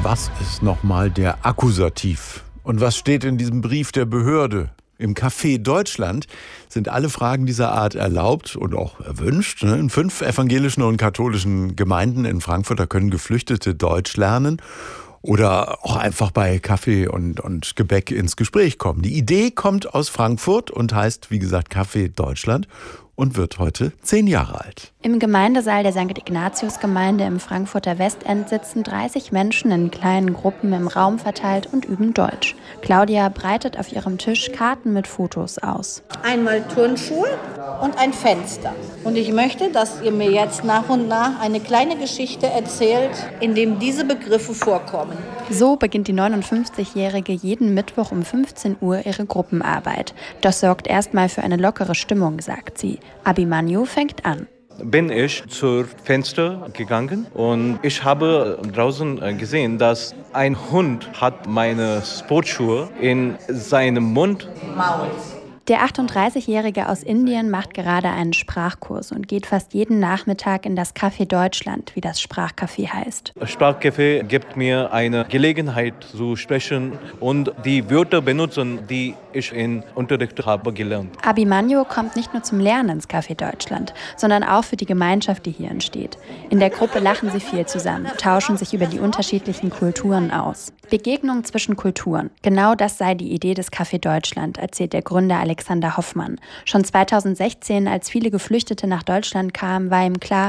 Was ist nochmal der Akkusativ? Und was steht in diesem Brief der Behörde? Im Café Deutschland sind alle Fragen dieser Art erlaubt und auch erwünscht. In 5 evangelischen und katholischen Gemeinden in Frankfurt, da können Geflüchtete Deutsch lernen oder auch einfach bei Kaffee und Gebäck ins Gespräch kommen. Die Idee kommt aus Frankfurt und heißt, wie gesagt, Café Deutschland und wird heute 10 Jahre alt. Im Gemeindesaal der St. Ignatius-Gemeinde im Frankfurter Westend sitzen 30 Menschen in kleinen Gruppen im Raum verteilt und üben Deutsch. Claudia breitet auf ihrem Tisch Karten mit Fotos aus. Einmal Turnschuhe und ein Fenster. Und ich möchte, dass ihr mir jetzt nach und nach eine kleine Geschichte erzählt, in dem diese Begriffe vorkommen. So beginnt die 59-Jährige jeden Mittwoch um 15 Uhr ihre Gruppenarbeit. Das sorgt erstmal für eine lockere Stimmung, sagt sie. Abimanyu fängt an. Bin ich zur Fenster gegangen und ich habe draußen gesehen, dass ein Hund hat meine Sportschuhe in seinem Mund. Maul. Der 38-Jährige aus Indien macht gerade einen Sprachkurs und geht fast jeden Nachmittag in das Café Deutschland, wie das Sprachcafé heißt. Sprachcafé gibt mir eine Gelegenheit zu sprechen und die Wörter benutzen, die ich in Unterricht habe gelernt. Abimanyu kommt nicht nur zum Lernen ins Café Deutschland, sondern auch für die Gemeinschaft, die hier entsteht. In der Gruppe lachen sie viel zusammen, tauschen sich über die unterschiedlichen Kulturen aus. Begegnung zwischen Kulturen. Genau das sei die Idee des Café Deutschland, erzählt der Gründer Alexander Hoffmann. Schon 2016, als viele Geflüchtete nach Deutschland kamen, war ihm klar,